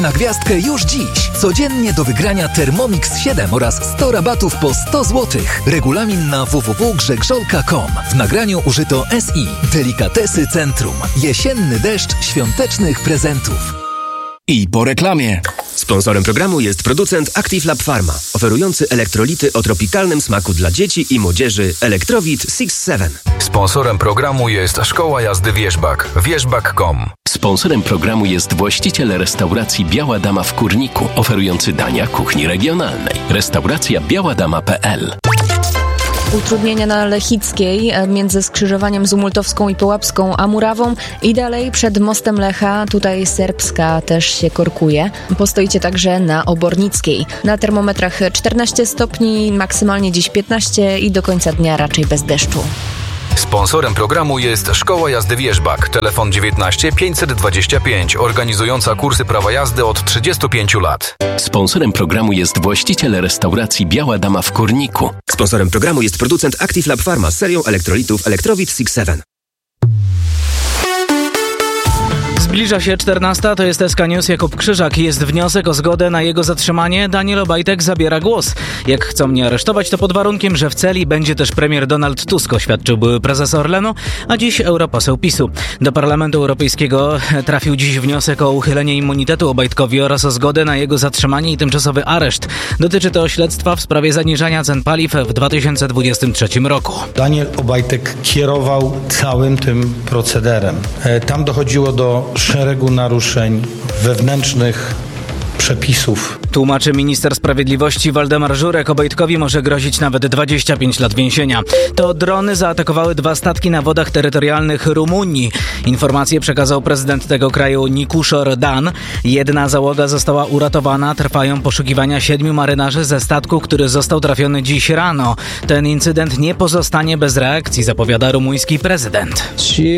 Na gwiazdkę już dziś. Codziennie do wygrania Thermomix 7 oraz 100 rabatów po 100 zł. Regulamin na www.grzegrzolka.com. W nagraniu użyto SI. Delikatesy Centrum. Jesienny deszcz świątecznych prezentów. I po reklamie. Sponsorem programu jest producent Active Lab Pharma, oferujący elektrolity o tropikalnym smaku dla dzieci i młodzieży Electrowit 6-7. Sponsorem programu jest Szkoła Jazdy Wierzbak, wierzbak.com. Sponsorem programu jest właściciel restauracji Biała Dama w Kurniku, oferujący dania kuchni regionalnej. Restauracja białadama.pl. Utrudnienia na Lechickiej między skrzyżowaniem z Umultowską i Połapską a Murawą i dalej przed mostem Lecha, tutaj Serbska też się korkuje. Postoicie także na Obornickiej. Na termometrach 14 stopni, maksymalnie dziś 15 i do końca dnia raczej bez deszczu. Sponsorem programu jest Szkoła Jazdy Wierzbak, telefon 19 525, organizująca kursy prawa jazdy od 35 lat. Sponsorem programu jest właściciel restauracji Biała Dama w Kurniku. Sponsorem programu jest producent Active Lab Pharma z serią elektrolitów Electrowit 6-7. Zbliża się 14, to jest SK News, Jakub Krzyżak. Jest wniosek o zgodę na jego zatrzymanie. Daniel Obajtek zabiera głos. Jak chcą mnie aresztować, to pod warunkiem, że w celi będzie też premier Donald Tusk, oświadczył były prezes Orlenu, a dziś europoseł PiS-u. Do Parlamentu Europejskiego trafił dziś wniosek o uchylenie immunitetu Obajtkowi oraz o zgodę na jego zatrzymanie i tymczasowy areszt. Dotyczy to śledztwa w sprawie zaniżania cen paliw w 2023 roku. Daniel Obajtek kierował całym tym procederem. Tam dochodziło do szeregu naruszeń wewnętrznych przepisów. Tłumaczy minister sprawiedliwości Waldemar Żurek. Obajtkowi może grozić nawet 25 lat więzienia. To drony zaatakowały 2 statki na wodach terytorialnych Rumunii. Informację przekazał prezydent tego kraju Nikuszor Dan. Jedna załoga została uratowana. Trwają poszukiwania 7 marynarzy ze statku, który został trafiony dziś rano. Ten incydent nie pozostanie bez reakcji, zapowiada rumuński prezydent.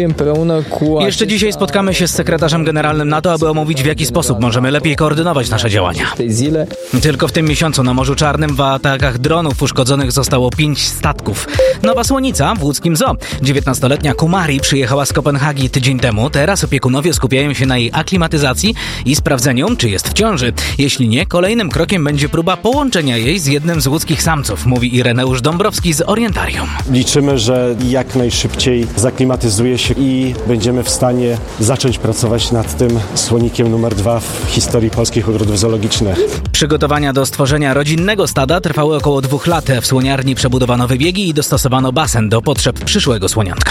Jeszcze dzisiaj spotkamy się z sekretarzem generalnym NATO, aby omówić, w jaki sposób możemy lepiej koordynować nasze działania. Tylko w tym miesiącu na Morzu Czarnym w atakach dronów uszkodzonych zostało 5 statków. Nowa słonica w łódzkim zoo. 19-letnia Kumari przyjechała z Kopenhagi tydzień temu. Teraz opiekunowie skupiają się na jej aklimatyzacji i sprawdzeniu, czy jest w ciąży. Jeśli nie, kolejnym krokiem będzie próba połączenia jej z jednym z łódzkich samców, mówi Ireneusz Dąbrowski z Orientarium. Liczymy, że jak najszybciej zaklimatyzuje się i będziemy w stanie zacząć pracować nad tym słonikiem numer 2 w historii polskich ogrodów zoologicznych. Przygotowania do stworzenia rodzinnego stada trwały około 2 lat. W słoniarni przebudowano wybiegi i dostosowano basen do potrzeb przyszłego słoniątka.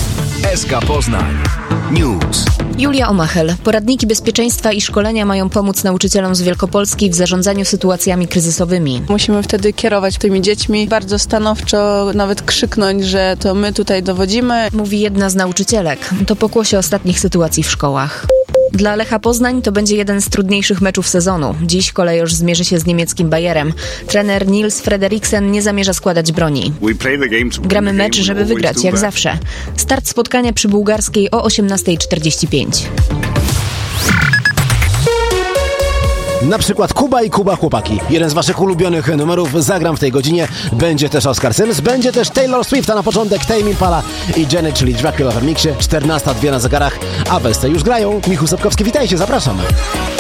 SK Poznań News. Julia Omachel. Poradniki bezpieczeństwa i szkolenia mają pomóc nauczycielom z Wielkopolski w zarządzaniu sytuacjami kryzysowymi. Musimy wtedy kierować tymi dziećmi, bardzo stanowczo nawet krzyknąć, że to my tutaj dowodzimy. Mówi jedna z nauczycielek. To pokłosie ostatnich sytuacji w szkołach. Dla Lecha Poznań to będzie jeden z trudniejszych meczów sezonu. Dziś Kolejorz zmierzy się z niemieckim Bayerem. Trener Nils Frederiksen nie zamierza składać broni. Gramy mecz, żeby wygrać, jak zawsze. Start spotkania przy Bułgarskiej o 18:45. Na przykład Kuba i Kuba Chłopaki. Jeden z waszych ulubionych numerów zagram w tej godzinie. Będzie też Oscar Sims, będzie też Taylor Swift, a na początek Tame Impala i Janet, czyli Dracula w remiksie. 14:02 na zegarach, a wersje już grają. Michał Sapkowski, witajcie, zapraszam.